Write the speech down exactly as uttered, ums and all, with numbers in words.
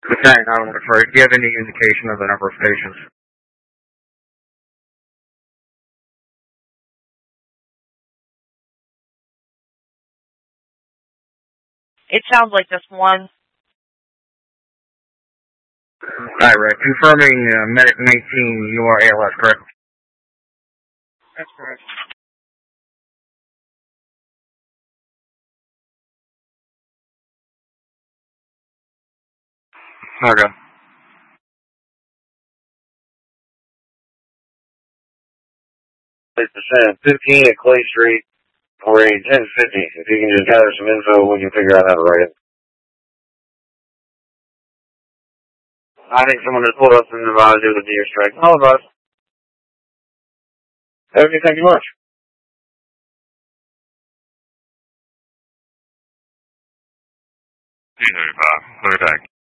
Okay, I'm afraid. Do you have any indication of the number of patients? It sounds like just one. Hi, Rick. Confirming uh, Medic nineteen, you are A L S, correct? That's correct. Okay. It's fifteen at Clay Street, or a ten fifty. If you can just gather some info, we can figure out how to write it. I think someone has pulled us in Nevada due to the deer strike. All of us. Okay, thank you much. T thirty-five, clear back.